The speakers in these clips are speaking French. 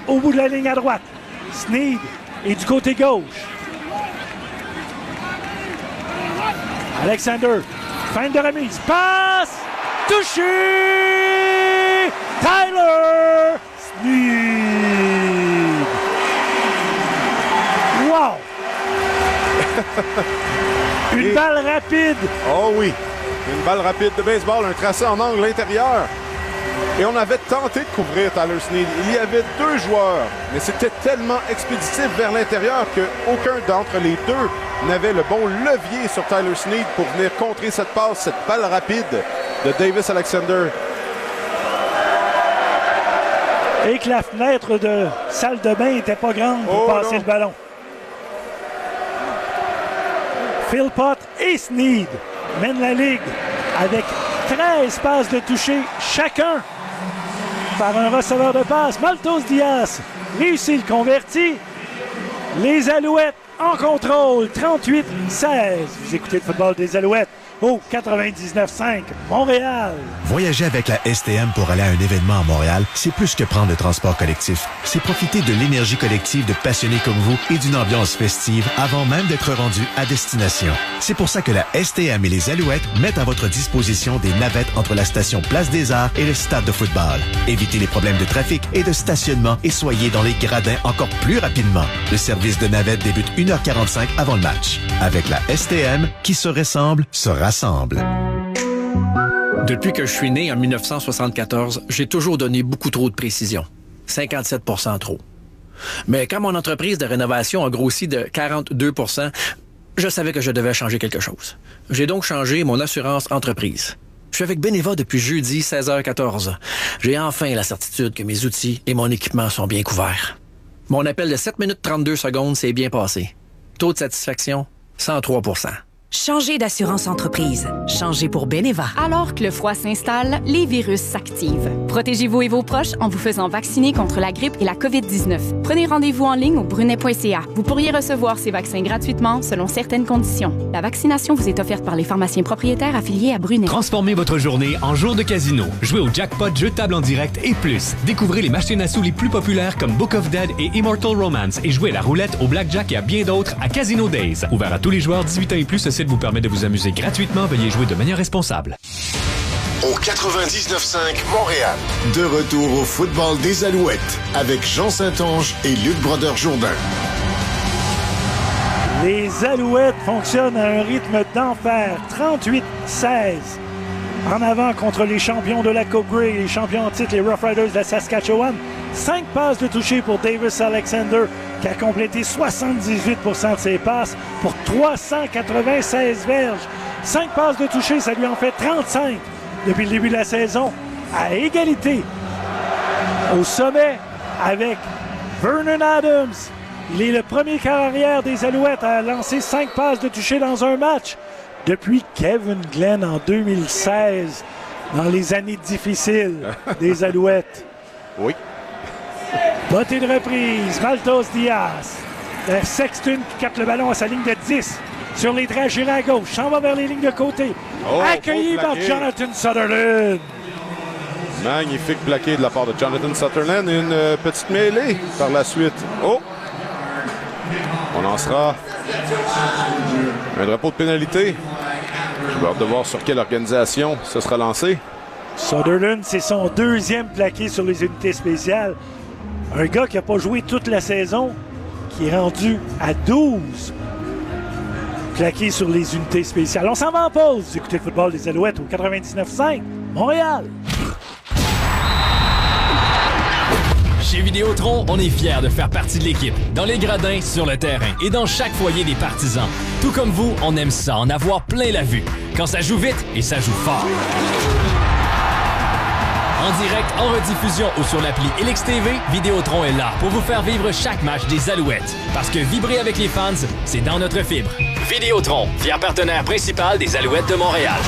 au bout de la ligne à droite. Sneed est du côté gauche. Alexander, fin de remise, passe, touché! Tyler Sneed! Wow! Une balle rapide. Oh oui, une balle rapide de baseball, un tracé en angle intérieur. Et on avait tenté de couvrir Tyler Sneed. Il y avait 2 joueurs, mais c'était tellement expéditif vers l'intérieur qu'aucun d'entre les deux n'avait le bon levier sur Tyler Sneed pour venir contrer cette passe, cette balle rapide de Davis Alexander. Et que la fenêtre de salle de bain n'était pas grande pour passer le ballon. Philpott et Sneed mènent la Ligue avec 13 passes de toucher chacun par un receveur de passe. Maltos Diaz réussit le converti. Les Alouettes en contrôle, 38-16. Vous écoutez le football des Alouettes au 99.5 Montréal. Voyager avec la STM pour aller à un événement à Montréal, c'est plus que prendre le transport collectif. C'est profiter de l'énergie collective de passionnés comme vous et d'une ambiance festive avant même d'être rendu à destination. C'est pour ça que la STM et les Alouettes mettent à votre disposition des navettes entre la station Place des Arts et le stade de football. Évitez les problèmes de trafic et de stationnement et soyez dans les gradins encore plus rapidement. Le service de navette débute 1h45 avant le match. Avec la STM, qui se ressemble, se rassemble. Depuis que je suis né en 1974, j'ai toujours donné beaucoup trop de précision. 57% trop. Mais quand mon entreprise de rénovation a grossi de 42%, je savais que je devais changer quelque chose. J'ai donc changé mon assurance entreprise. Je suis avec Beneva depuis jeudi 16h14. J'ai enfin la certitude que mes outils et mon équipement sont bien couverts. Mon appel de 7 minutes 32 secondes s'est bien passé. Taux de satisfaction, 103%. Changez d'assurance entreprise. Changez pour Beneva. Alors que le froid s'installe, les virus s'activent. Protégez-vous et vos proches en vous faisant vacciner contre la grippe et la COVID-19. Prenez rendez-vous en ligne au brunet.ca. Vous pourriez recevoir ces vaccins gratuitement selon certaines conditions. La vaccination vous est offerte par les pharmaciens propriétaires affiliés à Brunet. Transformez votre journée en jour de casino. Jouez au jackpot, jeux de table en direct et plus. Découvrez les machines à sous les plus populaires comme Book of Dead et Immortal Romance et jouez à la roulette, au blackjack et à bien d'autres à Casino Days. Ouvert à tous les joueurs 18 ans et plus, vous permet de vous amuser gratuitement. Veuillez jouer de manière responsable. Au 99.5 Montréal. De retour au football des Alouettes avec Jean Saint-Onge et Luc Brodeur-Jourdain. Les Alouettes fonctionnent à un rythme d'enfer. 38-16. En avant contre les champions de la Coupe Grey, les champions en titre, les Rough Riders de la Saskatchewan. 5 passes de toucher pour Davis Alexander, qui a complété 78% de ses passes pour 396 verges. 5 passes de toucher, ça lui en fait 35 depuis le début de la saison, à égalité. Au sommet avec Vernon Adams. Il est le premier carrière des Alouettes à lancer 5 passes de toucher dans un match depuis Kevin Glenn en 2016, dans les années difficiles des Alouettes. Oui. Bottée de reprise, Maltos Diaz. Sexton qui capte le ballon à sa ligne de 10. Sur les traits, giré à gauche. S'en va vers les lignes de côté. Accueilli par Jonathan Sutherland. Magnifique plaqué de la part de Jonathan Sutherland. Une petite mêlée par la suite. Oh! On lancera un drapeau de pénalité. J'ai hâte de voir sur quelle organisation ce sera lancé. Sutherland, c'est son 2e plaqué sur les unités spéciales. Un gars qui n'a pas joué toute la saison, qui est rendu à 12 plaqués sur les unités spéciales. On s'en va en pause. Vous écoutez le football des Alouettes au 99.5 Montréal. Chez Vidéotron, on est fiers de faire partie de l'équipe, dans les gradins, sur le terrain et dans chaque foyer des partisans. Tout comme vous, on aime ça, en avoir plein la vue. Quand ça joue vite et ça joue fort. En direct, en rediffusion ou sur l'appli LXTV, Vidéotron est là pour vous faire vivre chaque match des Alouettes. Parce que vibrer avec les fans, c'est dans notre fibre. Vidéotron, fier partenaire principal des Alouettes de Montréal.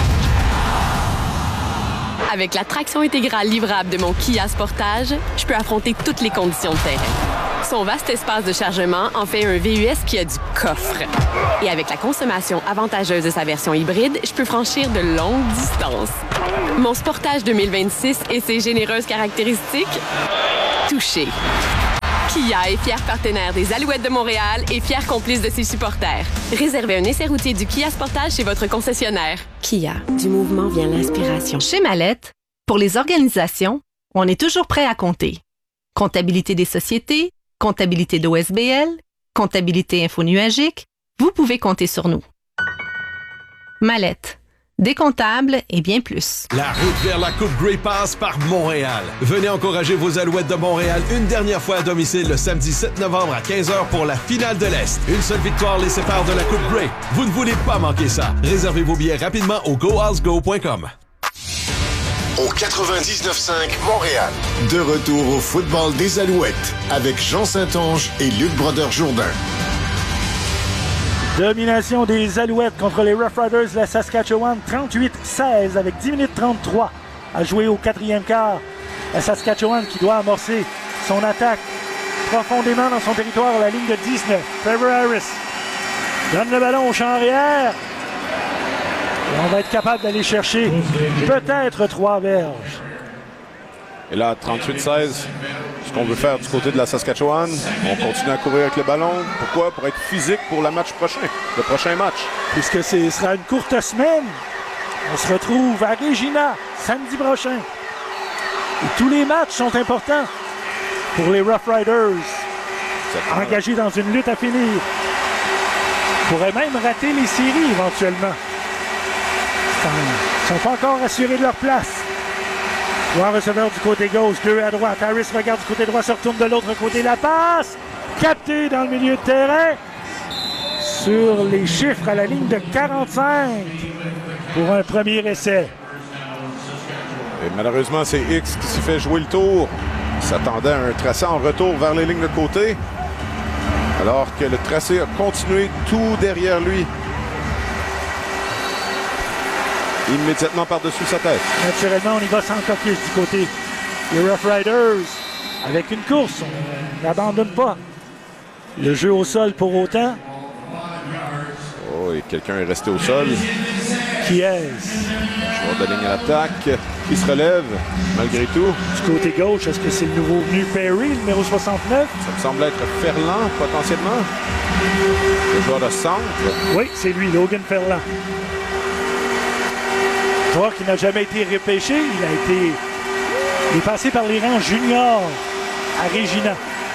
Avec la traction intégrale livrable de mon Kia Sportage, je peux affronter toutes les conditions de terrain. Son vaste espace de chargement en fait un VUS qui a du coffre. Et avec la consommation avantageuse de sa version hybride, je peux franchir de longues distances. Mon Sportage 2026 et ses généreuses caractéristiques, touché. Kia est fier partenaire des Alouettes de Montréal et fier complice de ses supporters. Réservez un essai routier du Kia Sportage chez votre concessionnaire. Kia, du mouvement vient l'inspiration. Chez Mallette, pour les organisations, on est toujours prêt à compter. Comptabilité des sociétés, comptabilité d'OSBL, comptabilité infonuagique, vous pouvez compter sur nous. Mallette. Des comptables et bien plus. La route vers la Coupe Grey passe par Montréal. Venez encourager vos Alouettes de Montréal une dernière fois à domicile le samedi 7 novembre à 15h pour la finale de l'Est. Une seule victoire les sépare de la Coupe Grey. Vous ne voulez pas manquer ça. Réservez vos billets rapidement au goalsgo.com. Au 99.5 Montréal. De retour au football des Alouettes avec Jean Saint-Onge et Luc Brodeur-Jourdain. Domination des Alouettes contre les Rough Riders de la Saskatchewan, 38-16 avec 10 minutes 33 à jouer au quatrième quart. La Saskatchewan qui doit amorcer son attaque profondément dans son territoire à la ligne de 19. Trevor Harris donne le ballon au champ arrière. Et on va être capable d'aller chercher peut-être 3 verges. Et là, 38-16, ce qu'on veut faire du côté de la Saskatchewan, on continue à courir avec le ballon. Pourquoi? Pour être physique pour le match prochain, le prochain match. Puisque ce sera une courte semaine, on se retrouve à Regina samedi prochain. Et tous les matchs sont importants pour les Rough Riders, engagés dans une lutte à finir. Ils pourraient même rater les séries éventuellement. Ils ne sont pas encore assurés de leur place. Joueur receveur du côté gauche, 2 à droite. Harris regarde du côté droit, se retourne de l'autre côté. La passe, captée dans le milieu de terrain. Sur les chiffres à la ligne de 45 pour un premier essai. Et malheureusement, c'est X qui s'est fait jouer le tour. Il s'attendait à un tracé en retour vers les lignes de côté. Alors que le tracé a continué tout derrière lui. Immédiatement par-dessus sa tête. Naturellement, on y va sans coquille du côté des Rough Riders. Avec une course, on n'abandonne pas le jeu au sol pour autant. Oh, et quelqu'un est resté au sol. Qui est-ce? Joueur de ligne à l'attaque qui se relève malgré tout. Du côté gauche, est-ce que c'est le nouveau venu Perry, numéro 69? Ça me semble être Ferland, potentiellement. Le joueur de centre. Oui, c'est lui, Logan Ferland. Joueur qui n'a jamais été repêché. Il est passé par les rangs juniors à Regina.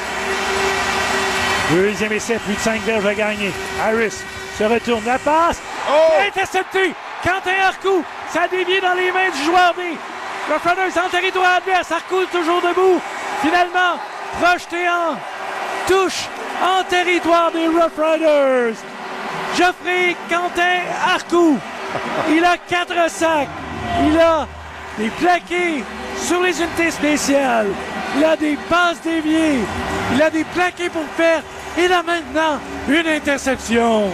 Deuxième essai, plus de 5 verges à gagner. Harris se retourne, la passe. Intercepté. Quentin Arcou, ça a dévié dans les mains du joueur des Rough Riders en territoire adverse. Arcou toujours debout. Finalement, projeté en touche en territoire des Rough Riders. Geoffrey Quentin Arcou. Il a 4 sacs. Il a des plaqués sur les unités spéciales. Il a des passes déviées. Il a des plaqués pour faire. Il a maintenant une interception.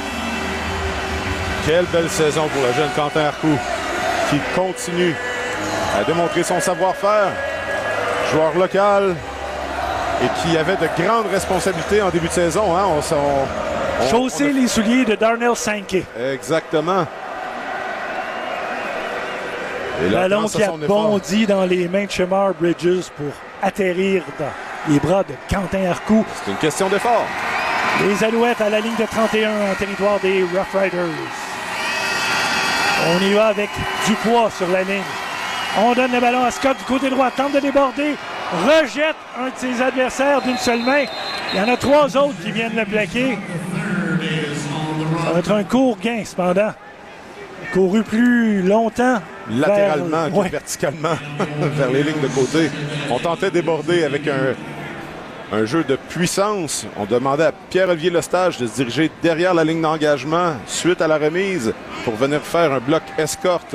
Quelle belle saison pour le jeune Quentin Arcou qui continue à démontrer son savoir-faire. Joueur local et qui avait de grandes responsabilités en début de saison. Hein? Chausser les souliers de Darnell Sankey. Exactement. Le ballon qui a bondi dans les mains de Shamar Bridges pour atterrir dans les bras de Quentin Arcou. C'est une question d'effort. Les Alouettes à la ligne de 31 en territoire des Rough Riders. On y va avec du poids sur la ligne. On donne le ballon à Scott du côté droit, tente de déborder, rejette un de ses adversaires d'une seule main. Il y en a 3 autres qui viennent le plaquer. Ça va être un court gain cependant. Couru plus longtemps. Latéralement que verticalement vers les lignes de côté. On tentait de déborder avec un jeu de puissance. On demandait à Pierre-Olivier Lestage de se diriger derrière la ligne d'engagement suite à la remise pour venir faire un bloc escorte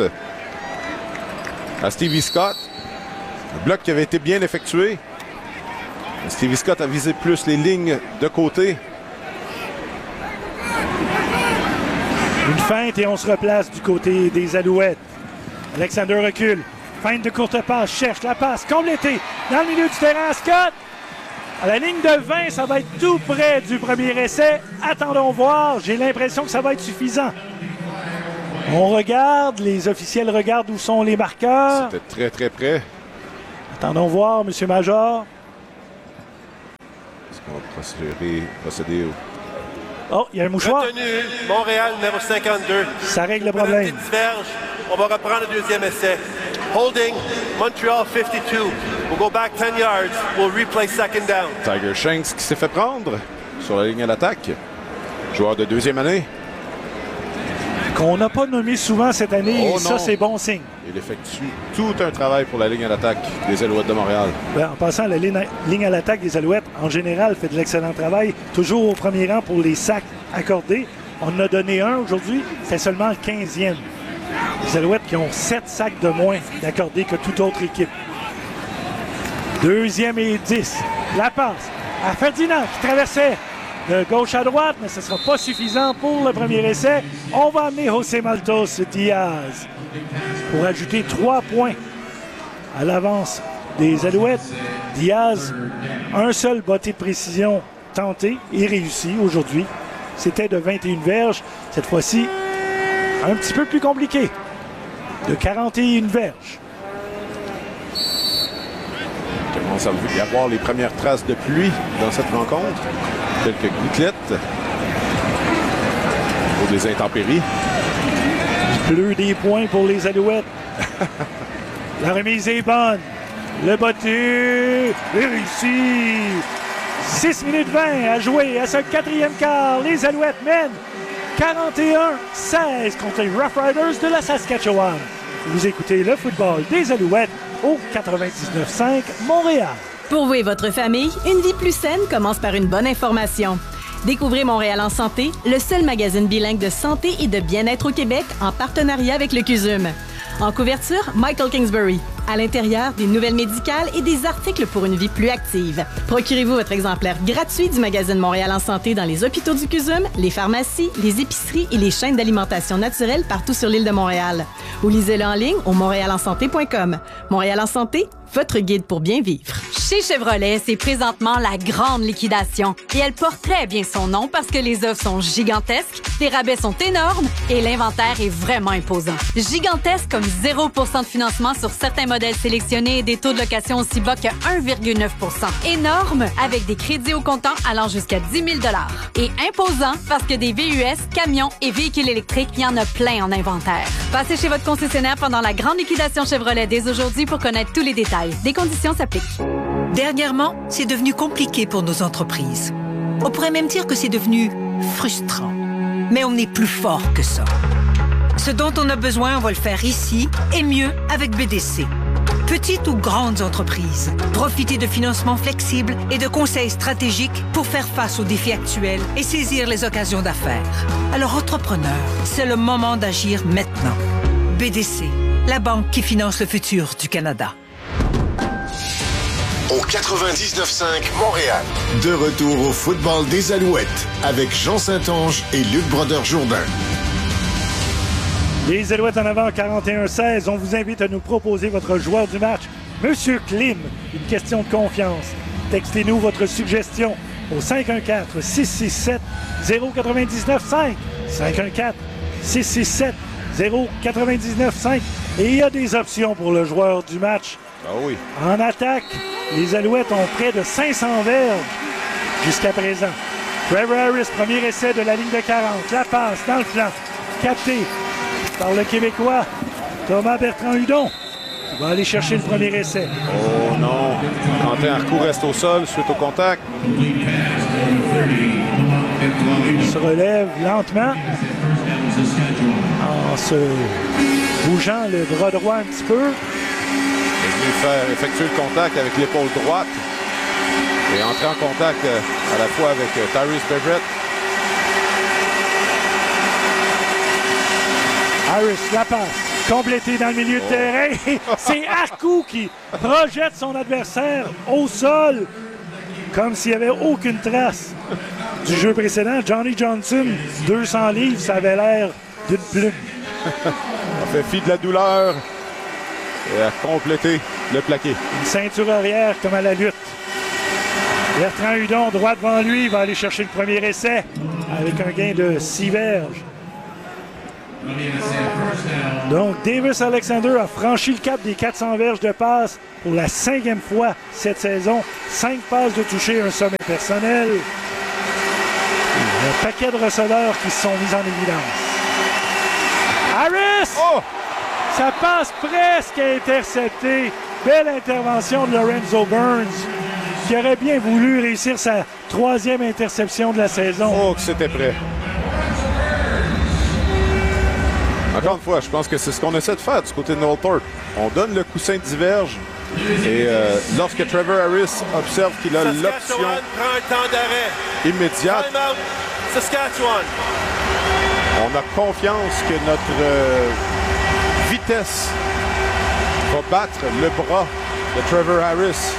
à Stevie Scott. Un bloc qui avait été bien effectué. Stevie Scott a visé plus les lignes de côté. Une feinte et on se replace du côté des Alouettes. Alexander recule. Feinte de courte passe. Cherche la passe complétée dans le milieu du terrain. Scott. À la ligne de 20, ça va être tout près du premier essai. Attendons voir. J'ai l'impression que ça va être suffisant. On regarde. Les officiels regardent où sont les marqueurs. C'était très, très près. Attendons voir, M. Major. Est-ce qu'on va procéder au... Oh, il y a un mouchoir. Retenu, Montréal, numéro 52. Ça règle le problème. Petite verge. On va reprendre le deuxième essai. Holding, Montreal 52. We'll go back 10 yards. We'll replay second down. Tiger Shanks qui s'est fait prendre sur la ligne à l'attaque. Joueur de deuxième année. Qu'on n'a pas nommé souvent cette année, et ça, c'est bon signe. Il effectue tout un travail pour la ligne à l'attaque des Alouettes de Montréal. En passant, la ligne à l'attaque des Alouettes, en général, fait de l'excellent travail. Toujours au premier rang pour les sacs accordés. On en a donné un aujourd'hui, c'est seulement le 15e. Les Alouettes qui ont 7 sacs de moins d'accordés que toute autre équipe. 2e et 10. La passe à Ferdinand qui traversait de gauche à droite, mais ce ne sera pas suffisant pour le premier essai. On va amener José Maltos Diaz pour ajouter 3 points à l'avance des Alouettes. Diaz, un seul botté de précision tenté et réussi aujourd'hui. C'était de 21 verges. Cette fois-ci, un petit peu plus compliqué. De 41 verges. Il commence à y avoir les premières traces de pluie dans cette rencontre. Quelques gouttelettes pour des intempéries. Il pleut des points pour les Alouettes. La remise est bonne. Le botté est réussi. 6 minutes 20 à jouer à ce 4e quart. Les Alouettes mènent 41-16 contre les Rough Riders de la Saskatchewan. Vous écoutez le football des Alouettes au 99.5 Montréal. Pour vous et votre famille, une vie plus saine commence par une bonne information. Découvrez Montréal en santé, le seul magazine bilingue de santé et de bien-être au Québec en partenariat avec le CUSUM. En couverture, Michael Kingsbury. À l'intérieur, des nouvelles médicales et des articles pour une vie plus active. Procurez-vous votre exemplaire gratuit du magazine Montréal en santé dans les hôpitaux du CUSUM, les pharmacies, les épiceries et les chaînes d'alimentation naturelle partout sur l'île de Montréal. Ou lisez-le en ligne au montréalensanté.com. Montréal en santé, votre guide pour bien vivre. Chez Chevrolet, c'est présentement la grande liquidation. Et elle porte très bien son nom parce que les offres sont gigantesques, les rabais sont énormes et l'inventaire est vraiment imposant. Gigantesque comme 0% de financement sur certains modèles sélectionnés et des taux de location aussi bas que 1,9%. Énorme avec des crédits au comptant allant jusqu'à 10 000 $. Et imposant parce que des VUS, camions et véhicules électriques, il y en a plein en inventaire. Passez chez votre concessionnaire pendant la grande liquidation Chevrolet dès aujourd'hui pour connaître tous les détails. Des conditions s'appliquent. Dernièrement, c'est devenu compliqué pour nos entreprises. On pourrait même dire que c'est devenu frustrant. Mais on est plus fort que ça. Ce dont on a besoin, on va le faire ici et mieux avec BDC. Petites ou grandes entreprises, profitez de financements flexibles et de conseils stratégiques pour faire face aux défis actuels et saisir les occasions d'affaires. Alors, entrepreneurs, c'est le moment d'agir maintenant. BDC, la banque qui finance le futur du Canada. Au 99.5 Montréal. De retour au football des Alouettes avec Jean Saint-Onge et Luc Brodeur-Jourdain. Les Alouettes en avant 41-16. On vous invite à nous proposer votre joueur du match, Monsieur Klim. Une question de confiance. Textez-nous votre suggestion au 514-667-0995. 514-667-0995. Et il y a des options pour le joueur du match. Ah oui. En attaque, les Alouettes ont près de 500 verges jusqu'à présent. Trevor Harris, premier essai de la ligne de 40. La passe dans le flanc. Capté par le Québécois Thomas Bertrand-Hudon. Il va aller chercher le premier essai. Oh non. Quentin Arcou reste au sol suite au contact. Il se relève lentement en se bougeant le bras droit un petit peu. Il est venu faire effectuer le contact avec l'épaule droite et entrer en contact à la fois avec Tyrese Beverett. Harris, la passe, complétée dans le milieu de terrain. C'est Arcou qui projette son adversaire au sol, comme s'il n'y avait aucune trace du jeu précédent. Johnny Johnson, 200 livres, ça avait l'air d'une plume. On fait fi de la douleur et a complété le plaqué. Une ceinture arrière comme à la lutte. Bertrand Hudon, droit devant lui, va aller chercher le premier essai avec un gain de 6 verges. Donc, Davis Alexander a franchi le cap des 400 verges de passe pour la 5e fois cette saison. 5 passes de toucher, un sommet personnel. Un paquet de receveurs qui se sont mis en évidence. Harris! Oh! Ça passe presque intercepté. Belle intervention de Lorenzo Burns, qui aurait bien voulu réussir sa 3e interception de la saison. Oh, que c'était prêt. Encore une fois, je pense que c'est ce qu'on essaie de faire du côté de Noel Thorpe. On donne le coussin diverge et lorsque Trevor Harris observe qu'il a l'option immédiate, on a confiance que notre vitesse va battre le bras de Trevor Harris.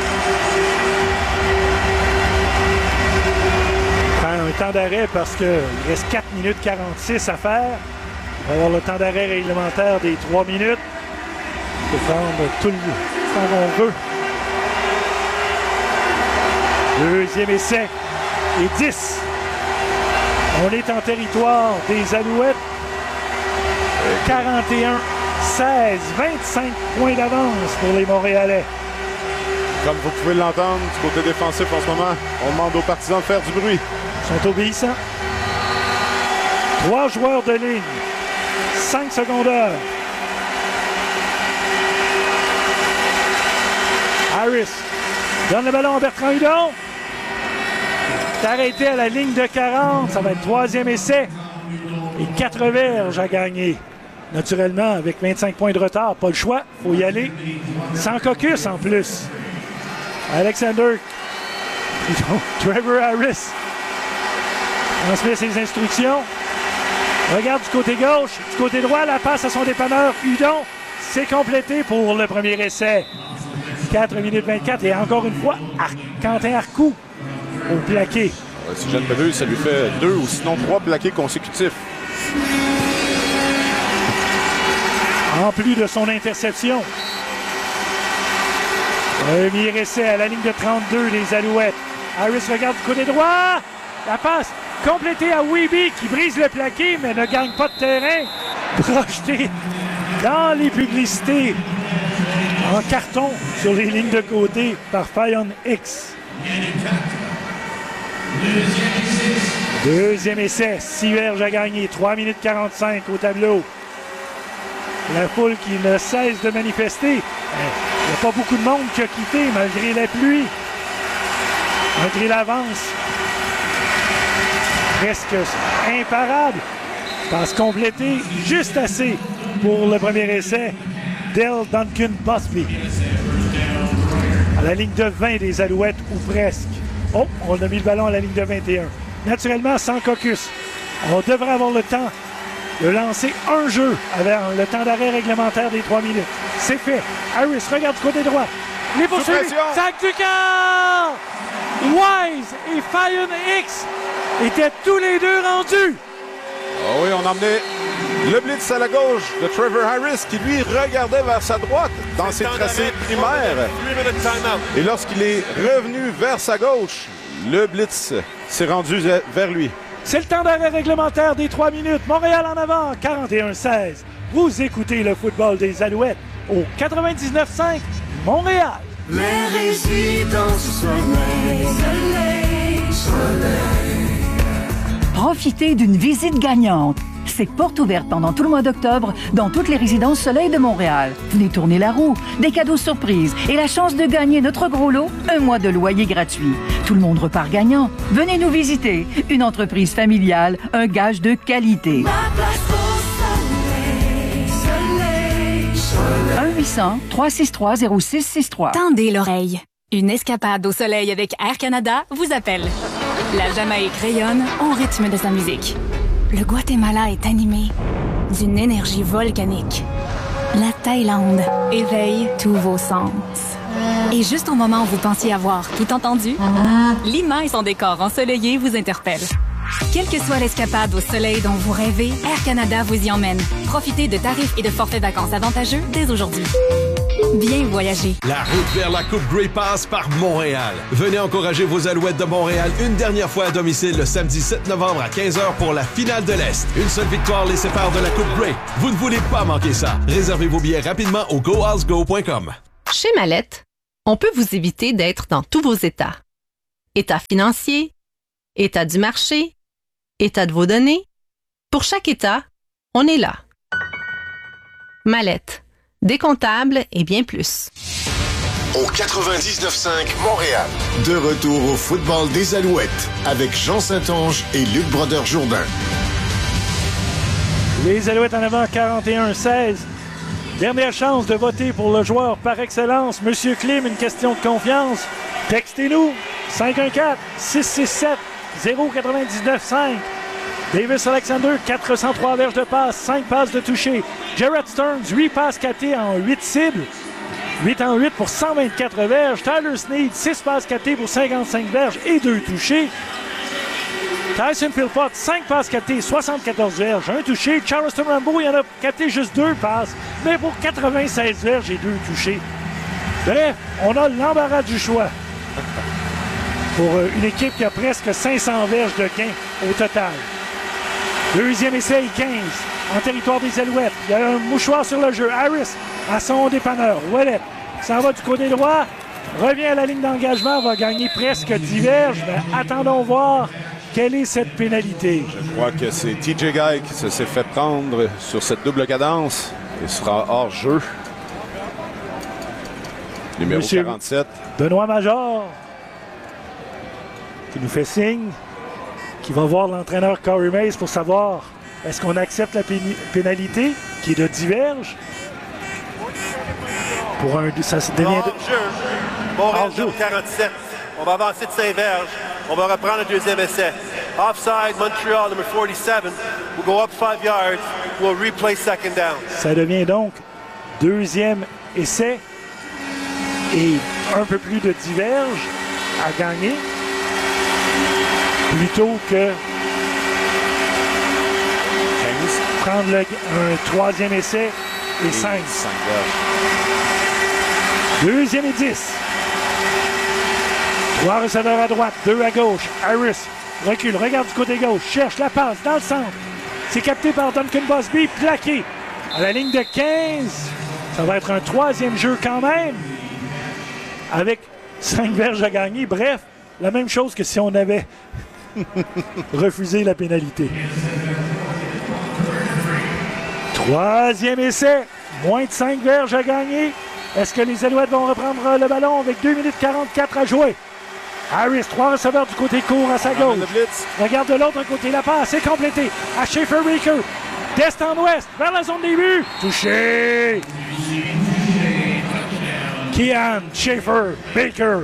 Un temps d'arrêt parce qu'il reste 4 minutes 46 à faire. On va avoir le temps d'arrêt réglementaire des 3 minutes. On peut prendre tout le temps qu'on veut. Deuxième essai et 10. On est en territoire des Alouettes. 41-16, 25 points d'avance pour les Montréalais. Comme vous pouvez l'entendre, du côté défensif en ce moment, on demande aux partisans de faire du bruit. Ils sont obéissants. 3 joueurs de ligne. 5 secondeurs. Harris donne le ballon à Bertrand Hudon. C'est arrêté à la ligne de 40. Ça va être 3e essai. Et 4 verges à gagner. Naturellement, avec 25 points de retard, pas le choix. Il faut y aller. Sans caucus en plus. Alexander. Trevor Harris transmet ses instructions. Regarde du côté gauche, du côté droit, la passe à son dépanneur Hudon. C'est complété pour le premier essai. 4 minutes 24 et encore une fois, Quentin Arcou au plaqué. Si je ne m'abuse, ça lui fait 2 ou sinon 3 plaqués consécutifs. En plus de son interception. Premier essai à la ligne de 32 des Alouettes. Harris regarde du côté droit. La passe complétée à Weeby qui brise le plaqué mais ne gagne pas de terrain. Projeté dans les publicités en carton sur les lignes de côté par Fionn Hicks. Deuxième essai, 6 verges à gagner, 3 minutes 45 au tableau. La foule qui ne cesse de manifester. Il n'y a pas beaucoup de monde qui a quitté malgré la pluie, malgré l'avance. Presque imparable. Passe complétée juste assez pour le premier essai. Dale Duncan Busby. À la ligne de 20 des Alouettes, ou presque. Oh, on a mis le ballon à la ligne de 21. Naturellement, sans caucus. On devrait avoir le temps de lancer un jeu avec le temps d'arrêt réglementaire des 3 minutes. C'est fait. Harris regarde du côté droit. Les poursuivis. Sac du quart! Wise et Fionn Hicks étaient tous les deux rendus. Oh oui, on a emmené le blitz à la gauche de Trevor Harris qui, lui, regardait vers sa droite dans ses tracés primaires. Et lorsqu'il est revenu vers sa gauche, le blitz s'est rendu vers lui. C'est le temps d'arrêt réglementaire des 3 minutes. Montréal en avant, 41-16. Vous écoutez le football des Alouettes au 99.5 Montréal. Les résidences soleil. Profitez d'une visite gagnante. C'est porte ouverte pendant tout le mois d'octobre dans toutes les résidences Soleil de Montréal. Venez tourner la roue, des cadeaux surprises et la chance de gagner notre gros lot, 1 mois de loyer gratuit. Tout le monde repart gagnant. Venez nous visiter. Une entreprise familiale, un gage de qualité. 1-800-363-0663. Tendez l'oreille. Une escapade au soleil avec Air Canada vous appelle. La Jamaïque rayonne au rythme de sa musique. Le Guatemala est animé d'une énergie volcanique. La Thaïlande éveille tous vos sens. Et juste au moment où vous pensiez avoir tout entendu, Lima et son décor ensoleillé vous interpellent. Quelle que soit l'escapade au soleil dont vous rêvez, Air Canada vous y emmène. Profitez de tarifs et de forfaits vacances avantageux dès aujourd'hui. bien voyager. La route vers la Coupe Grey passe par Montréal. Venez encourager vos Alouettes de Montréal une dernière fois à domicile le samedi 7 novembre à 15h pour la finale de l'Est. Une seule victoire les sépare de la Coupe Grey. Vous ne voulez pas manquer ça. Réservez vos billets rapidement au goalsgo.com. Chez Mallette, on peut vous éviter d'être dans tous vos états. État financier, état du marché, état de vos données. Pour chaque état, on est là. Mallette, décomptable et bien plus. Au 99.5 Montréal. De retour au football des Alouettes avec Jean Saint-Onge et Luc Brodeur-Jourdain. Les Alouettes en avant 41-16. Dernière chance de voter pour le joueur par excellence. Monsieur Klim, une question de confiance. Textez-nous 514-667-0995. Davis Alexander, 403 verges de passe, 5 passes de toucher. Jarrett Stearns, 8 passes catées en 8 cibles. 8 en 8 pour 124 verges. Tyler Snead, 6 passes catées pour 55 verges et 2 touchés. Tyson Philpott, 5 passes catées, 74 verges, 1 touché. Charleston Rambo, il en a catté juste 2 passes, mais pour 96 verges et 2 touchés. Bref, on a l'embarras du choix pour une équipe qui a presque 500 verges de gain au total. Deuxième essai et 15 en territoire des Alouettes. Il y a un mouchoir sur le jeu. Harris à son dépanneur. Ouellet s'en va du côté droit. Revient à la ligne d'engagement. Va gagner presque 10 verges. Mais attendons voir quelle est cette pénalité. Je crois que c'est TJ Guy qui s'est fait prendre sur cette double cadence. Il sera hors jeu. Numéro Monsieur 47. Benoît Major qui nous fait signe, qui va voir l'entraîneur Corey Mays pour savoir est-ce qu'on accepte la pénalité qui est de 10 verges. Pour un, ça devient hors-jeu. Montréal 47. On va avancer de 5 verges. On va reprendre le deuxième essai. Offside, Montreal, number 47. We'll go up 5 yards. We'll replay second down. Ça devient donc deuxième essai et un peu plus de 10 verges à gagner. Plutôt que prendre un troisième essai et 5 verges. Deuxième et 10. 3 receveurs à droite, 2 à gauche. Harris recule, regarde du côté gauche, cherche la passe dans le centre. C'est capté par Duncan Busby, plaqué à la ligne de 15. Ça va être un troisième jeu quand même, avec 5 verges à gagner. Bref, la même chose que si on avait refusé la pénalité. Troisième essai, moins de 5 verges à gagner. Est-ce que les Alouettes vont reprendre le ballon avec 2 minutes 44 à jouer? Harris, 3 receveurs du côté court à sa gauche. Regarde de l'autre côté, la passe est complétée à Schaefer-Baker. D'est en ouest, vers la zone des buts. Touché! Kian Schaefer-Baker.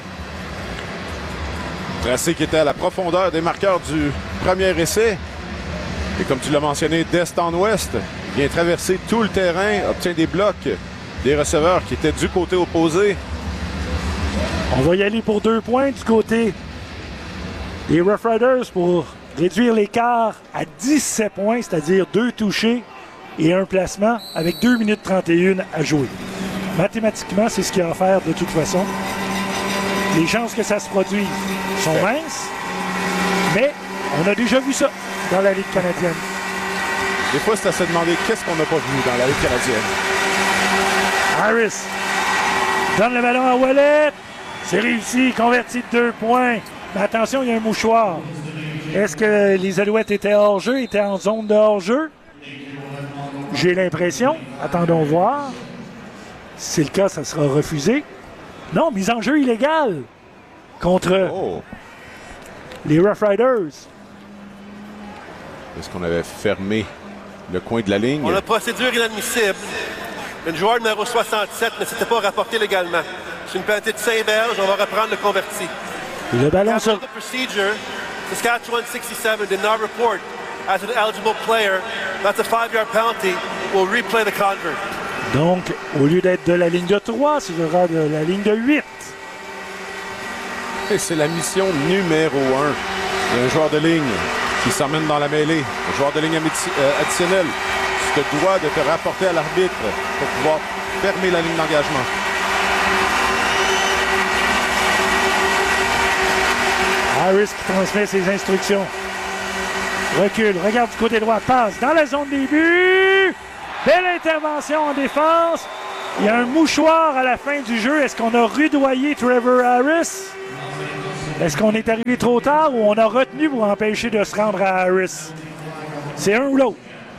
Tracé qui était à la profondeur des marqueurs du premier essai. Et comme tu l'as mentionné, d'est en ouest, vient traverser tout le terrain, obtient des blocs, des receveurs qui étaient du côté opposé. On va y aller pour 2 points du côté des Rough Riders pour réduire l'écart à 17 points, c'est-à-dire 2 touchés et 1 placement avec 2 minutes 31 à jouer. Mathématiquement, c'est ce qu'il y a à faire de toute façon. Les chances que ça se produise sont minces, mais on a déjà vu ça dans la Ligue canadienne. Des fois, c'est à se demander qu'est-ce qu'on n'a pas vu dans la Ligue canadienne. Harris donne le ballon à Ouellet. C'est réussi, converti de 2 points. Mais attention, il y a un mouchoir. Est-ce que les Alouettes étaient hors-jeu, étaient en zone de hors-jeu? J'ai l'impression. Attendons voir. Si c'est le cas, ça sera refusé. Non, mise en jeu illégale contre les Rough Riders. Est-ce qu'on avait fermé le coin de la ligne? On a procédure inadmissible. Une joueur numéro 67 ne s'était pas rapporté légalement. C'est une pénalité de 5 verges. On va reprendre le converti. Le ballon sur... The procedure, Saskatchewan 67 did not report as an eligible player. That's a 5-yard penalty. We'll replay the convert. Donc, au lieu d'être de la ligne de 3, ce sera de la ligne de 8. Et c'est la mission numéro 1. Il y a un joueur de ligne qui s'emmène dans la mêlée. Un joueur de ligne additionnel. Tu te dois de te rapporter à l'arbitre pour pouvoir fermer la ligne d'engagement. Harris qui transmet ses instructions. Recule, regarde du côté droit, passe dans la zone des buts. Belle intervention en défense. Il y a un mouchoir à la fin du jeu. Est-ce qu'on a rudoyé Trevor Harris? Est-ce qu'on est arrivé trop tard ou on a retenu pour empêcher de se rendre à Harris? C'est un ou l'autre.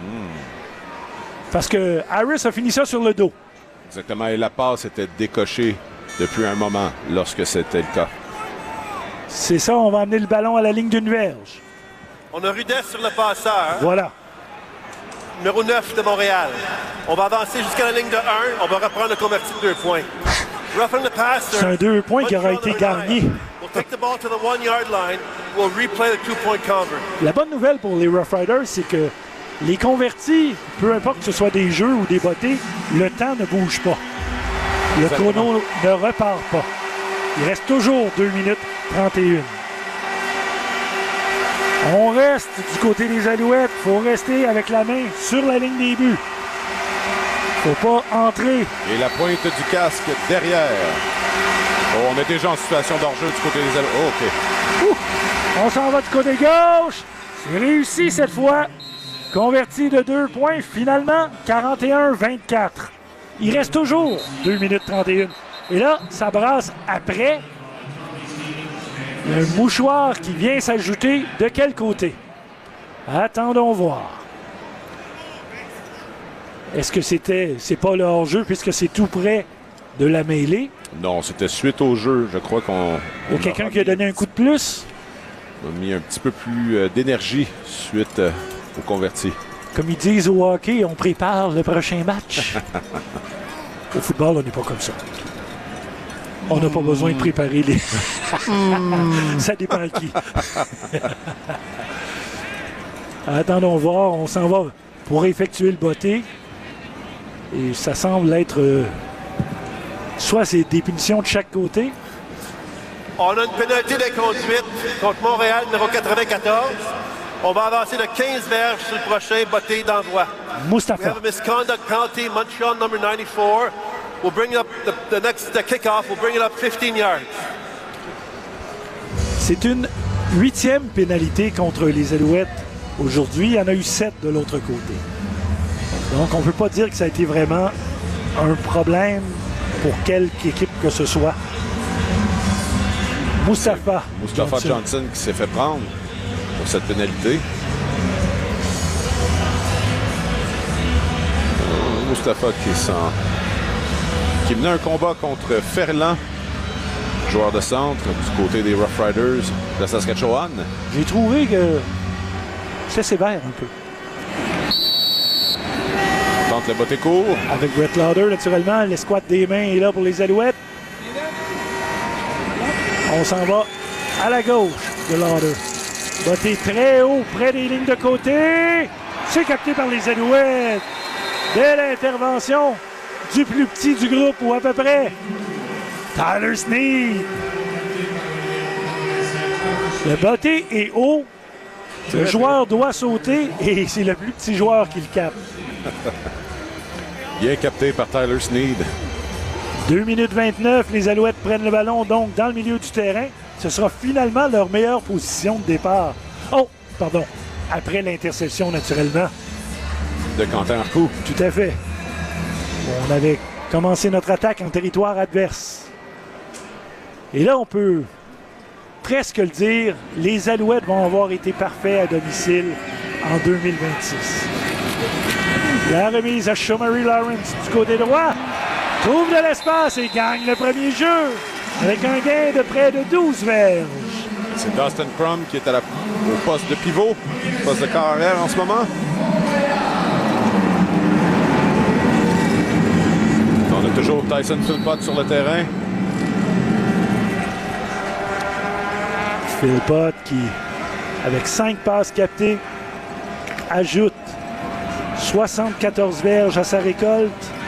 Parce que Harris a fini ça sur le dos. Exactement, et la passe était décochée depuis un moment lorsque c'était le cas. C'est ça, on va amener le ballon à la ligne d'une verge. On a Rudess sur le passeur. Voilà. Numéro 9 de Montréal. On va avancer jusqu'à la ligne de 1. On va reprendre le converti de 2 points. Roughing the passer. C'est un 2 points qui aura été gagné. We'll take the ball to the 1-yard line. We'll replay the 2-point convert. La bonne nouvelle pour les Rough Riders, c'est que les convertis, peu importe que ce soit des jeux ou des bottées, le temps ne bouge pas. Le chrono ne repart pas. Il reste toujours 2 minutes 31. On reste du côté des Alouettes. Il faut rester avec la main sur la ligne des buts. Faut pas entrer. Et la pointe du casque derrière. Oh, on est déjà en situation d'hors-jeu du côté des Alouettes. Oh, OK. On s'en va du côté gauche. C'est réussi cette fois. Converti de 2 points. Finalement, 41-24. Il reste toujours 2 minutes 31. Et là, ça brasse après. Il y a un mouchoir qui vient s'ajouter. De quel côté? Attendons voir. Est-ce que c'est pas le hors-jeu puisque c'est tout près de la mêlée? Non, c'était suite au jeu. Je crois qu'on... Il y a quelqu'un qui a donné un coup de plus? On a mis un petit peu plus d'énergie suite au converti. Comme ils disent au hockey, on prépare le prochain match. Au football, on n'est pas comme ça. On n'a pas besoin de préparer les... Ça dépend à qui. Attendons voir. On s'en va pour effectuer le botté. Et ça semble être... soit c'est des punitions de chaque côté. On a une pénalité d'inconduite contre Montréal, numéro 94. On va avancer de 15 verges sur le prochain botté d'envoi. Mustafa. We have a misconduct penalty, Montreal number 94. We'll bring it up the kickoff. We'll bring it up 15 yards. C'est une 8e pénalité contre les Alouettes aujourd'hui. Il y en a eu 7 de l'autre côté. Donc, on ne peut pas dire que ça a été vraiment un problème pour quelque équipe que ce soit. Mustafa Johnson qui s'est fait prendre pour cette pénalité. Mustafa qui menait un combat contre Ferland, joueur de centre du côté des Rough Riders de Saskatchewan. J'ai trouvé que c'était sévère un peu. Tente le botté court. Avec Brett Lauder, naturellement, l'escouade des mains est là pour les Alouettes. On s'en va à la gauche de Lauder. Botté très haut, près des lignes de côté. C'est capté par les Alouettes. Belle intervention du plus petit du groupe, ou à peu près. Tyler Sneed. Le botté est haut. Le joueur doit sauter et c'est le plus petit joueur qui le capte. Bien capté par Tyler Sneed. 2 minutes 29, les Alouettes prennent le ballon donc dans le milieu du terrain. Ce sera finalement leur meilleure position de départ. Oh, pardon, après l'interception naturellement. De Quentin Arcou. Tout à fait. On avait commencé notre attaque en territoire adverse. Et là, on peut presque le dire, les Alouettes vont avoir été parfaits à domicile en 2026. La remise à Shomari Lawrence du côté droit. Trouve de l'espace et gagne le premier jeu avec un gain de près de 12 verges. C'est Dustin Crum qui est au poste de pivot, poste de carrière en ce moment. On a toujours Tyson Philpott sur le terrain. Philpott qui, avec 5 passes captées, ajoute 74 verges à sa récolte.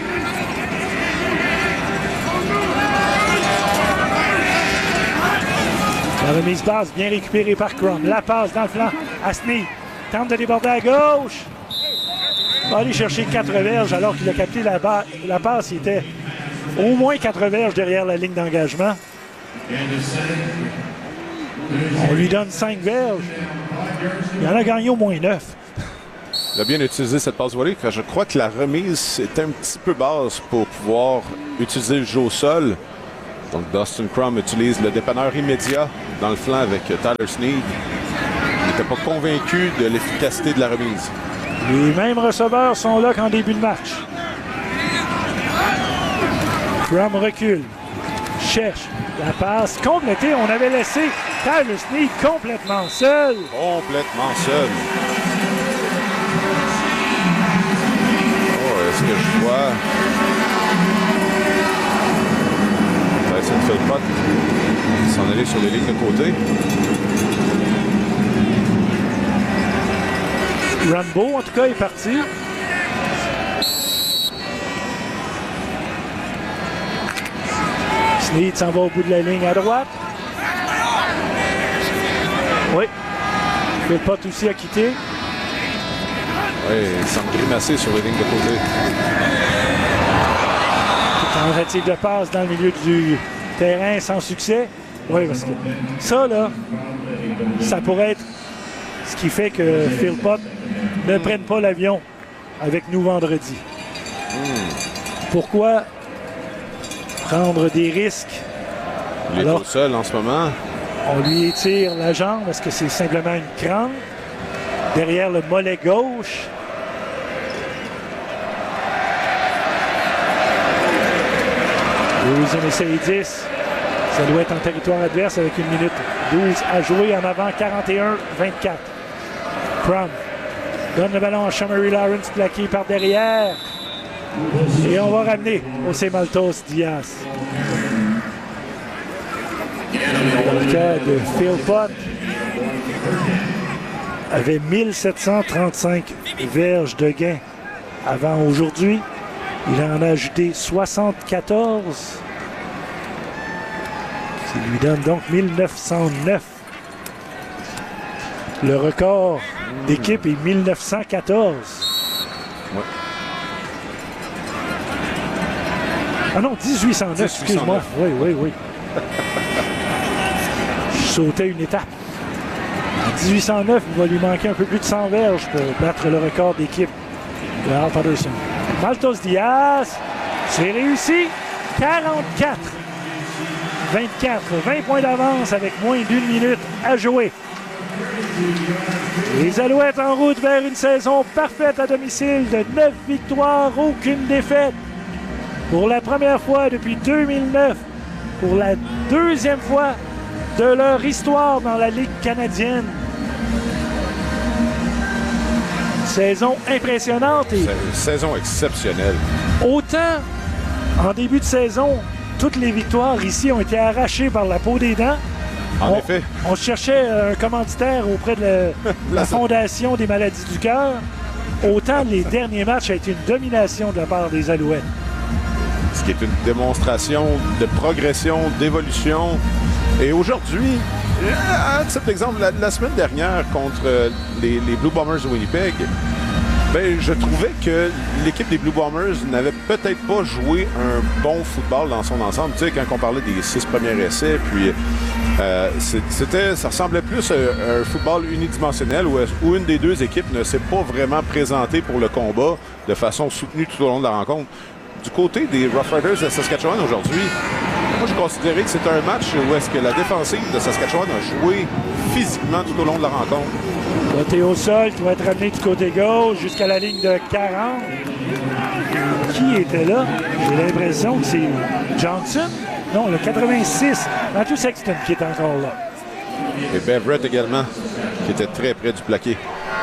La remise basse bien récupérée par Crum. La passe dans le flanc à Sneed. Tente de déborder à gauche. va aller chercher 4 verges alors qu'il a capté la passe. Il était au moins 4 verges derrière la ligne d'engagement. On lui donne 5 verges. Il en a gagné au moins 9. Il a bien utilisé cette passe volée, car je crois que la remise était un petit peu basse pour pouvoir utiliser le jeu au sol. Donc Dustin Crum utilise le dépanneur immédiat dans le flanc avec Tyler Snead. Il n'était pas convaincu de l'efficacité de la remise. Les mêmes receveurs sont là qu'en début de match. Crum recule. Cherche la passe complétée. On avait laissé Tyler Snead complètement seul. Complètement seul. Oh, est-ce que je vois... On va essayer de faire le pot. S'en aller sur les lignes de côté. Rambo, en tout cas, est parti. Snead s'en va au bout de la ligne à droite. Oui. Le pot aussi a quitté. Oui, il semble grimacer sur les lignes de côté. Tentative de passe dans le milieu du terrain sans succès. Oui, parce que ça, là, ça pourrait être ce qui fait que Phil Pott ne prenne pas l'avion avec nous vendredi. Pourquoi prendre des risques? Il est tout seul en ce moment. On lui étire la jambe. Est-ce que c'est simplement une crampe? Derrière le mollet gauche. Deuxième essai et 10. Ça doit être en territoire adverse avec 1 minute 12 à jouer. En avant, 41-24. Crum donne le ballon à Shamari Lawrence, plaqué par derrière. Et on va ramener José Maltos Diaz. Le cas de Phil Pott avait 1735 verges de gain avant aujourd'hui. Il en a ajouté 74. Ça lui donne donc 1909. Le record d'équipe est 1914. Ouais. Ah non, 1809, excuse-moi. Oui. Je sautais une étape. En 1809, il va lui manquer un peu plus de 100 verges pour battre le record d'équipe de Al Patterson. Maltos Diaz, c'est réussi. 44. 24. 20 points d'avance avec moins d'1 minute à jouer. Les Alouettes en route vers une saison parfaite à domicile de 9 victoires, aucune défaite. Pour la première fois depuis 2009, pour la deuxième fois de leur histoire dans la Ligue canadienne. Saison impressionnante. Et saison exceptionnelle. Autant, en début de saison, toutes les victoires ici ont été arrachées par la peau des dents. En effet. On cherchait un commanditaire auprès de la Fondation des maladies du cœur. Autant les derniers matchs a été une domination de la part des Alouettes. Ce qui est une démonstration de progression, d'évolution. Et aujourd'hui, à titre d'exemple, la semaine dernière contre les Blue Bombers de Winnipeg, ben, je trouvais que l'équipe des Blue Bombers n'avait peut-être pas joué un bon football dans son ensemble. Tu sais, quand on parlait des 6 premiers essais, puis ça ressemblait plus à un football unidimensionnel où une des deux équipes ne s'est pas vraiment présentée pour le combat de façon soutenue tout au long de la rencontre. Du côté des Rough Riders de Saskatchewan aujourd'hui, moi, j'ai considéré que c'était un match où est-ce que la défensive de Saskatchewan a joué physiquement tout au long de la rencontre. Côté au sol qui va être ramené du côté gauche jusqu'à la ligne de 40. Qui était là? J'ai l'impression que c'est Johnson. Non, le 86. Matthew Sexton qui est encore là. Et Beverett également, qui était très près du plaqué.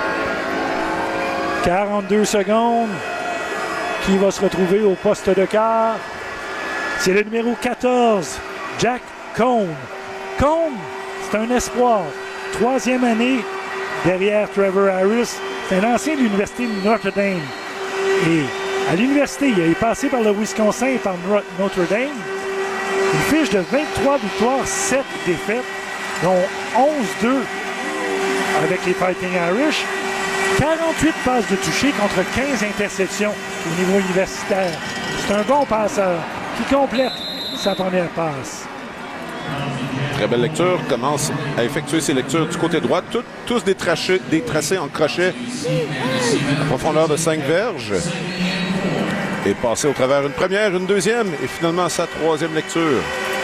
42 secondes. Qui va se retrouver au poste de quart? C'est le numéro 14, Jack Cohn. Cohn, c'est un espoir. 3e année derrière Trevor Harris. C'est un ancien de l'Université de Notre Dame. Et à l'université, il est passé par le Wisconsin et par Notre Dame. Une fiche de 23 victoires, 7 défaites, dont 11-2 avec les Fighting Irish. 48 passes de toucher contre 15 interceptions au niveau universitaire. C'est un bon passeur qui complète sa première passe. Très belle lecture. Commence à effectuer ses lectures du côté droit. Tous des tracés en crochet à profondeur de 5 verges. Et passer au travers une première, une deuxième et finalement sa troisième lecture.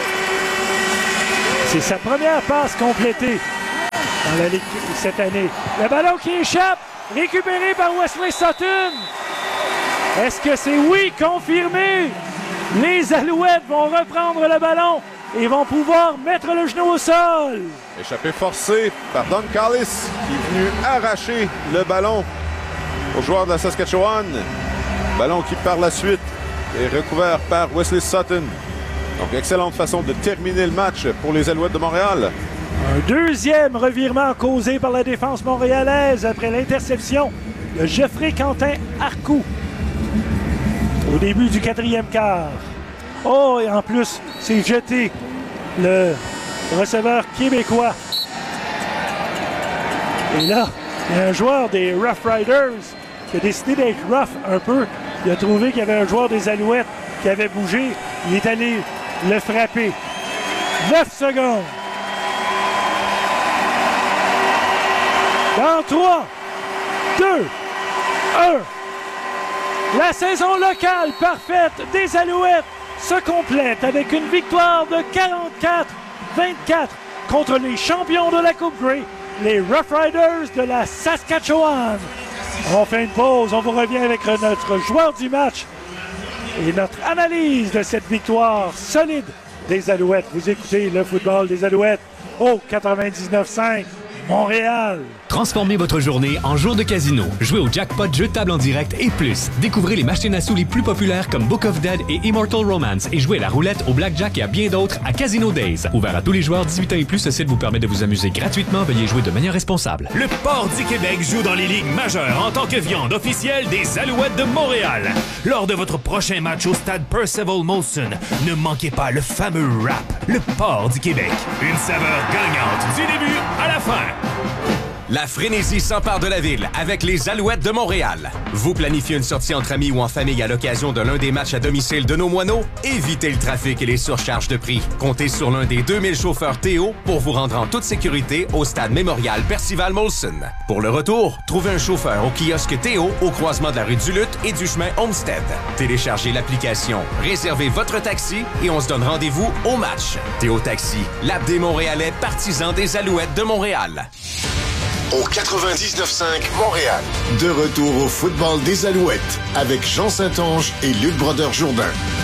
C'est sa première passe complétée dans la Ligue cette année. Le ballon qui échappe, récupéré par Wesley Sutton. Est-ce que c'est oui, confirmé? Les Alouettes vont reprendre le ballon et vont pouvoir mettre le genou au sol. Échappé forcé par Don Callis qui est venu arracher le ballon au joueur de la Saskatchewan. Ballon qui par la suite est recouvert par Wesley Sutton. Donc excellente façon de terminer le match pour les Alouettes de Montréal. Un deuxième revirement causé par la défense montréalaise après l'interception de Geoffrey Quentin Arcou au début du quatrième quart. Oh, et en plus, c'est jeté le receveur québécois. Et là, il y a un joueur des Rough Riders qui a décidé d'être rough un peu. Il a trouvé qu'il y avait un joueur des Alouettes qui avait bougé. Il est allé le frapper. 9 secondes. Dans 3, 2, 1. La saison locale parfaite des Alouettes se complète avec une victoire de 44-24 contre les champions de la Coupe Grey, les Rough Riders de la Saskatchewan. On fait une pause, on vous revient avec notre joueur du match et notre analyse de cette victoire solide des Alouettes. Vous écoutez le football des Alouettes au 99.5 Montréal. Transformez votre journée en jour de casino. Jouez au jackpot jeu de table en direct et plus. Découvrez les machines à sous les plus populaires comme Book of Dead et Immortal Romance et jouez à la roulette, au blackjack et à bien d'autres à Casino Days. Ouvert à tous les joueurs 18 ans et plus, ce site vous permet de vous amuser gratuitement. Veuillez jouer de manière responsable. Le Port du Québec joue dans les ligues majeures en tant que viande officielle des Alouettes de Montréal. Lors de votre prochain match au stade Percival Molson, ne manquez pas le fameux rap, le Port du Québec. Une saveur gagnante du début à la fin. La frénésie s'empare de la ville avec les Alouettes de Montréal. Vous planifiez une sortie entre amis ou en famille à l'occasion de l'un des matchs à domicile de nos moineaux? Évitez le trafic et les surcharges de prix. Comptez sur l'un des 2000 chauffeurs Théo pour vous rendre en toute sécurité au stade mémorial Percival Molson. Pour le retour, trouvez un chauffeur au kiosque Théo au croisement de la rue du Lutte et du chemin Homestead. Téléchargez l'application, réservez votre taxi et on se donne rendez-vous au match. Théo Taxi, l'app des Montréalais partisans des Alouettes de Montréal. Au 99.5 Montréal. De retour au football des Alouettes avec Jean Saint-Onge et Luc Brodeur-Jourdain.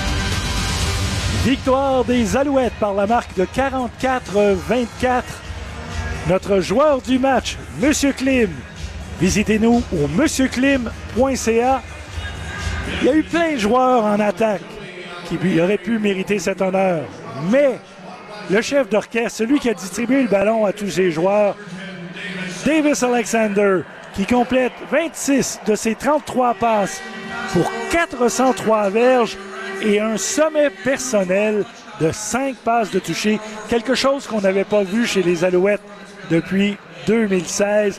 Victoire des Alouettes par la marque de 44-24. Notre joueur du match, Monsieur Klim. Visitez-nous au monsieurklim.ca. Il y a eu plein de joueurs en attaque qui auraient pu mériter cet honneur. Mais le chef d'orchestre, celui qui a distribué le ballon à tous ses joueurs, Davis Alexander, qui complète 26 de ses 33 passes pour 403 verges et un sommet personnel de 5 passes de toucher. Quelque chose qu'on n'avait pas vu chez les Alouettes depuis 2016.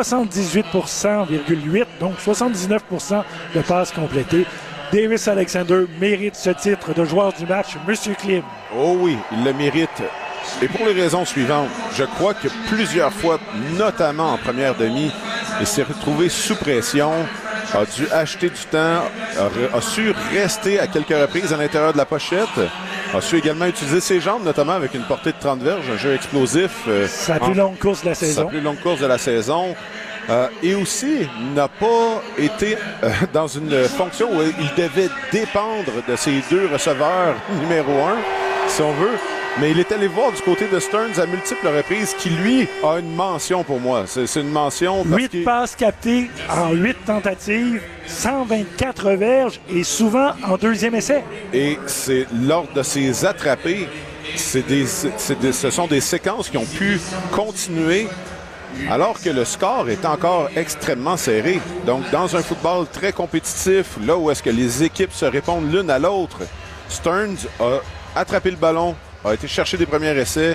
78,8%, donc 79% de passes complétées. Davis Alexander mérite ce titre de joueur du match, Monsieur Klim. Oh oui, il le mérite. Et pour les raisons suivantes, je crois que plusieurs fois, notamment en première demi, il s'est retrouvé sous pression, a dû acheter du temps, a su rester à quelques reprises à l'intérieur de la pochette, a su également utiliser ses jambes, notamment avec une portée de 30 verges, un jeu explosif. Sa plus longue course de la saison. Sa plus longue course de la saison. Et aussi, n'a pas été dans une fonction où il devait dépendre de ses deux receveurs numéro 1, si on veut. Mais il est allé voir du côté de Stearns à multiples reprises qui, lui, a une mention pour moi. C'est une mention parce 8 passes captées en 8 tentatives, 124 verges et souvent en deuxième essai. Et c'est lors de ces attrapés, ce sont des séquences qui ont pu continuer alors que le score est encore extrêmement serré. Donc, dans un football très compétitif, là où est-ce que les équipes se répondent l'une à l'autre, Stearns a attrapé le ballon, a été chercher des premiers essais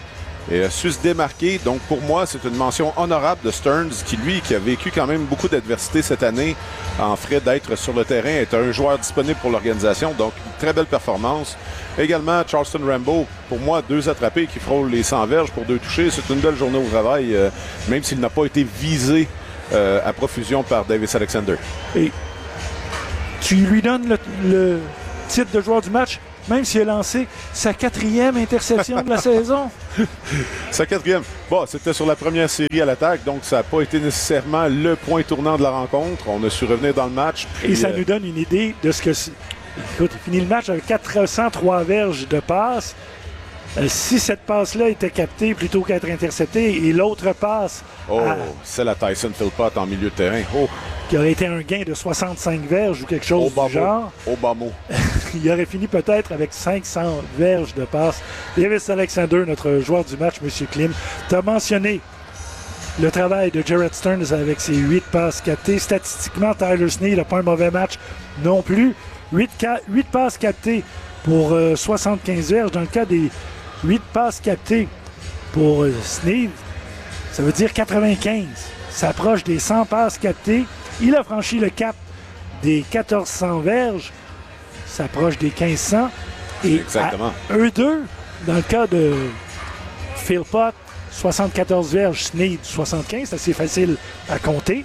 et a su se démarquer. Donc, pour moi, c'est une mention honorable de Stearns qui a vécu quand même beaucoup d'adversité cette année en frais d'être sur le terrain, est un joueur disponible pour l'organisation. Donc, une très belle performance. Également, Charleston Rambo, pour moi, 2 attrapés qui frôlent les 100 verges pour 2 touchés. C'est une belle journée au travail, même s'il n'a pas été visé à profusion par Davis Alexander. Et tu lui donnes le titre de joueur du match, même s'il a lancé sa 4e interception de la saison. Sa 4e. Bon, c'était sur la première série à l'attaque, donc ça n'a pas été nécessairement le point tournant de la rencontre. On a su revenir dans le match. Et ça nous donne une idée de ce que c'est. Écoute, il finit le match avec 403 verges de passe. Si cette passe-là était captée plutôt qu'être interceptée et l'autre passe... c'est la Tyson Philpott en milieu de terrain. Qui aurait été un gain de 65 verges ou quelque chose du genre. Obama. Il aurait fini peut-être avec 500 verges de passe. Davis Alexander, notre joueur du match, M. Klim, t'as mentionné le travail de Jared Stearns avec ses 8 passes captées. Statistiquement, Tyler Snead n'a pas un mauvais match non plus. 8 passes captées pour 75 verges. Dans le cas des 8 passes captées pour Snead, ça veut dire 95. Ça approche des 100 passes captées. Il a franchi le cap des 1400 verges. Ça approche des 1500. Et exactement. Eux deux, dans le cas de Philpott, 74 verges, Snead 75, c'est assez facile à compter.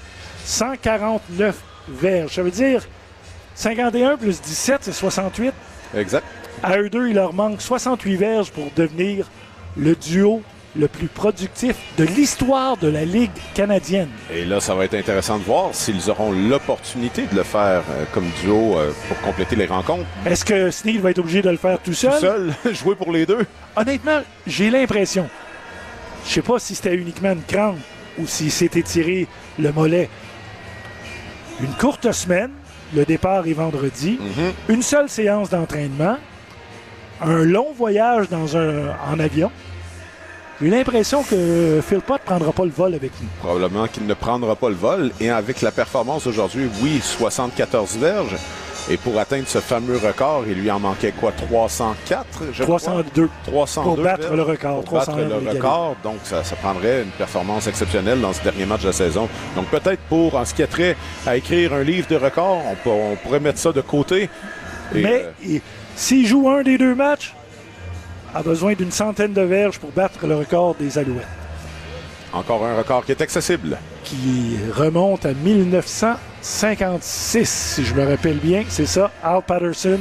149 verges. Ça veut dire 51 plus 17, c'est 68. Exact. À eux deux, il leur manque 68 verges pour devenir le duo le plus productif de l'histoire de la Ligue canadienne. Et là, ça va être intéressant de voir s'ils auront l'opportunité de le faire comme duo pour compléter les rencontres. Est-ce que Snead va être obligé de le faire tout seul? Tout seul, jouer pour les deux. Honnêtement, j'ai l'impression, je ne sais pas si c'était uniquement une crampe ou s'il s'est étiré le mollet. Une courte semaine, le départ est vendredi, une seule séance d'entraînement, un long voyage en avion. J'ai l'impression que Philpott ne prendra pas le vol avec lui. Probablement qu'il ne prendra pas le vol. Et avec la performance d'aujourd'hui, oui, 74 verges. Et pour atteindre ce fameux record, il lui en manquait quoi? 304, je 302. crois? 302. Pour battre le record. Pour battre le record. Donc, ça prendrait une performance exceptionnelle dans ce dernier match de la saison. Donc, peut-être en ce qui a trait à écrire un livre de record, on pourrait mettre ça de côté. Mais s'il joue un des 2 matchs, a besoin d'une centaine de verges pour battre le record des Alouettes. Encore un record qui est accessible. Qui remonte à 1956, si je me rappelle bien. C'est ça, Al Patterson,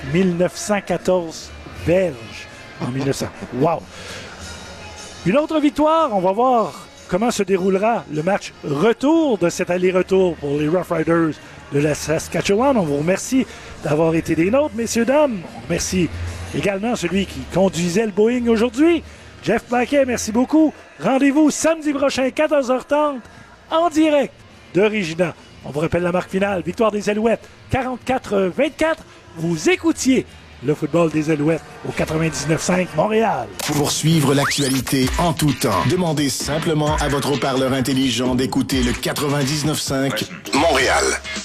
1914 verges en 1900. Wow! Une autre victoire, on va voir comment se déroulera le match retour de cet aller-retour pour les Rough Riders de la Saskatchewan. On vous remercie d'avoir été des nôtres, messieurs, dames. On remercie également celui qui conduisait le Boeing aujourd'hui, Jeff Paquet, merci beaucoup. Rendez-vous samedi prochain, 14h30, en direct de Regina. On vous rappelle la marque finale, victoire des Alouettes, 44-24. Vous écoutiez le football des Alouettes au 99.5 Montréal. Pour suivre l'actualité en tout temps, demandez simplement à votre haut-parleur intelligent d'écouter le 99.5 Montréal.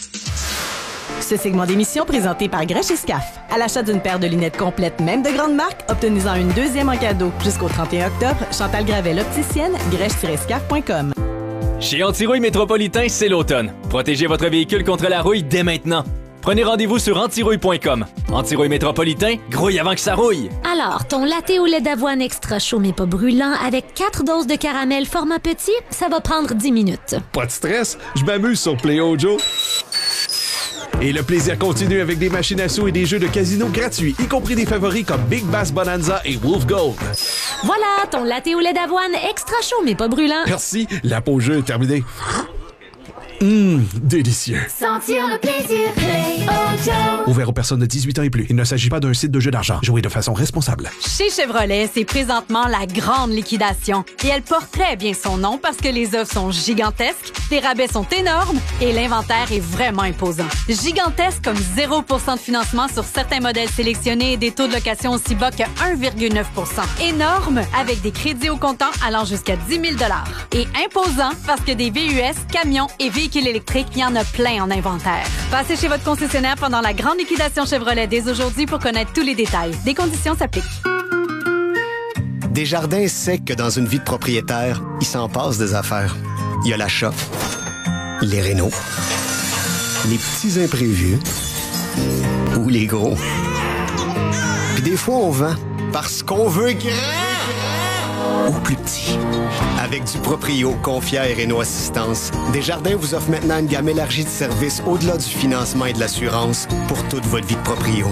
Ce segment d'émission présenté par Grèche et Scaf. À l'achat d'une paire de lunettes complètes, même de grande marque, obtenez-en une deuxième en cadeau. Jusqu'au 31 octobre, Chantal Gravel, opticienne, grèche-scaf.com. Chez Antirouille Métropolitain, c'est l'automne. Protégez votre véhicule contre la rouille dès maintenant. Prenez rendez-vous sur antirouille.com. Antirouille Métropolitain, grouille avant que ça rouille. Alors, ton latte au lait d'avoine extra chaud mais pas brûlant avec 4 doses de caramel format petit, ça va prendre 10 minutes. Pas de stress, je m'amuse sur Play-O-Joe. Et le plaisir continue avec des machines à sous et des jeux de casino gratuits, y compris des favoris comme Big Bass Bonanza et Wolf Gold. Voilà, ton latte au lait d'avoine extra chaud mais pas brûlant. Merci, la pause jeu est terminée. Délicieux. Sentir le plaisir, Play-O-Joe. Ouvert aux personnes de 18 ans et plus. Il ne s'agit pas d'un site de jeu d'argent. Jouez de façon responsable. Chez Chevrolet, c'est présentement la grande liquidation. Et elle porte très bien son nom parce que les offres sont gigantesques, les rabais sont énormes et l'inventaire est vraiment imposant. Gigantesque comme 0% de financement sur certains modèles sélectionnés et des taux de location aussi bas que 1,9%. Énorme avec des crédits au comptant allant jusqu'à 10 000 $. Et imposant parce que des VUS, camions et véhicules électriques, il y en a plein en inventaire. Passez chez votre concessionnaire pendant la grande liquidation Chevrolet dès aujourd'hui pour connaître tous les détails. Des conditions s'appliquent. Desjardins sait que dans une vie de propriétaire, il s'en passe des affaires. Il y a l'achat, les rénaux, les petits imprévus ou les gros. Puis des fois, on vend parce qu'on veut grand ou plus petit. Avec du Proprio, Confia et Réno Assistance, Desjardins vous offre maintenant une gamme élargie de services au-delà du financement et de l'assurance pour toute votre vie de proprio.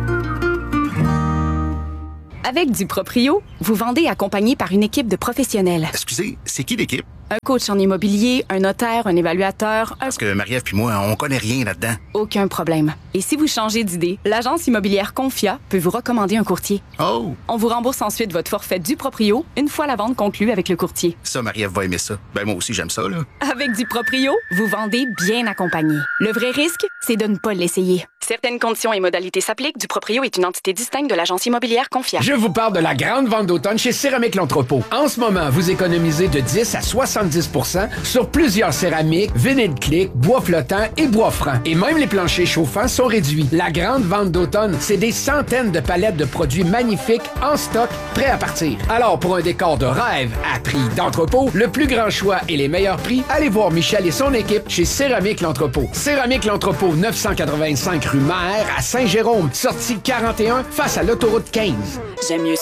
Avec du Proprio, vous vendez accompagné par une équipe de professionnels. Excusez, c'est qui l'équipe? Un coach en immobilier, un notaire, un évaluateur... Parce que Marie-Ève puis moi, on connaît rien là-dedans. Aucun problème. Et si vous changez d'idée, l'agence immobilière Confia peut vous recommander un courtier. Oh! On vous rembourse ensuite votre forfait du Proprio une fois la vente conclue avec le courtier. Ça, Marie-Ève va aimer ça. Ben moi aussi, j'aime ça, là. Avec du Proprio, vous vendez bien accompagné. Le vrai risque, c'est de ne pas l'essayer. Certaines conditions et modalités s'appliquent. Du Proprio est une entité distincte de l'agence immobilière Confia. Je vous parle de la grande vente d'automne chez Céramique L'Entrepôt. En ce moment, vous économisez de 10 à 70% sur plusieurs céramiques, vinyle click, bois flottant et bois franc. Et même les planchers chauffants sont réduits. La grande vente d'automne, c'est des centaines de palettes de produits magnifiques en stock, prêts à partir. Alors, pour un décor de rêve à prix d'entrepôt, le plus grand choix et les meilleurs prix, allez voir Michel et son équipe chez Céramique L'Entrepôt. Céramique L'Entrepôt, 985 rue Maher à Saint-Jérôme, sortie 41 face à l'autoroute 15. J'aime mieux